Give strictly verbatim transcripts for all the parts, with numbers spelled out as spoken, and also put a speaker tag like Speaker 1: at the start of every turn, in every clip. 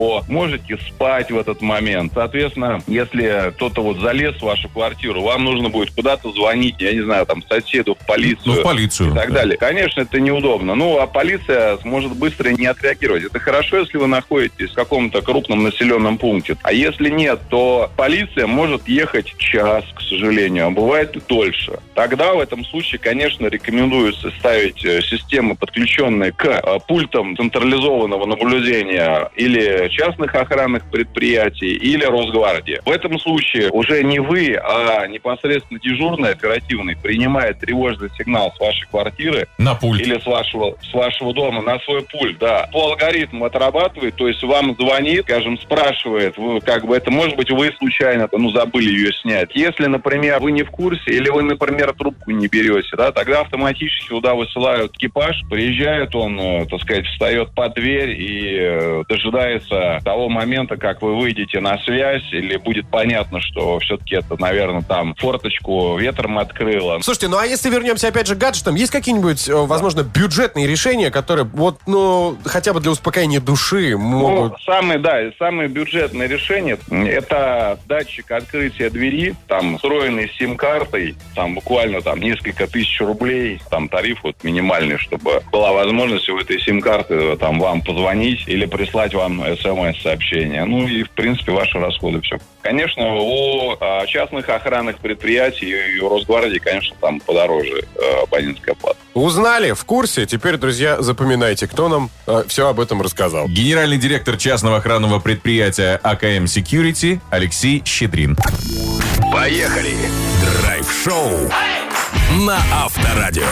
Speaker 1: можете спать в этот момент. Соответственно, если кто-то вот залез в вашу квартиру, вам нужно будет куда-то звонить, я не знаю, там, соседу, в полицию.
Speaker 2: Ну, в полицию.
Speaker 1: И так далее. Конечно, это неудобно. Ну, а полиция сможет быстро не отреагировать. Это хорошо, если вы находитесь в каком-то крупном населенном пункте. А если нет, то полиция может ехать час, к сожалению, а бывает и дольше. Тогда в этом случае, конечно, рекомендуется ставить системы, подключенные к пультам централизованного наблюдения или частных охранных предприятий, или Росгвардии. В этом случае уже не вы, а непосредственно дежурный оперативный принимает тревожный сигнал с вашей квартиры
Speaker 2: на пульт
Speaker 1: или с вашего, с вашего дома на свой пульт, да. По алгоритму отрабатывает, то есть вам звонит, скажем, спрашивает, вы, как бы это, может быть, вы случайно, ну, забыли ее снять. Если, например, вы не в курсе, или вы, например, трубку не берете, да, тогда автоматически туда высылают экипаж, приезжает он, э, так сказать, встает под дверь и э, дожидается того момента, как вы выйдете на связь, или будет понятно, что все-таки это, наверное, там форточку ветром открыло.
Speaker 3: Слушайте, ну а если вернемся опять же к гаджетам, есть какие-нибудь, возможно, бюджетные решения, которые вот, ну, хотя бы для успокоения души могут...
Speaker 1: Ну, самые, да, самые бюджетные решения — это датчик открытия двери, там, встроенный сим-картой, там, буквально там несколько тысяч рублей, там, тариф вот минимальный, чтобы была возможность у этой сим-карты там вам позвонить или прислать вам смс-сообщение. Ну и, в принципе, ваши расходы все. Конечно, у а, частных охранных предприятий и у Росгвардии, конечно, там подороже а, абонентская плата.
Speaker 3: Узнали, в курсе. Теперь, друзья, запоминайте, кто нам э, все об этом рассказал.
Speaker 2: Генеральный директор частного охранного предприятия АКМ Security Алексей Щедрин.
Speaker 4: Поехали! Драйв-шоу на Авторадио.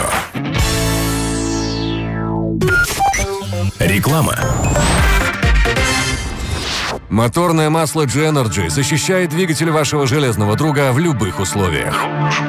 Speaker 4: Реклама. Моторное масло джи-Энерджи защищает двигатель вашего железного друга в любых условиях.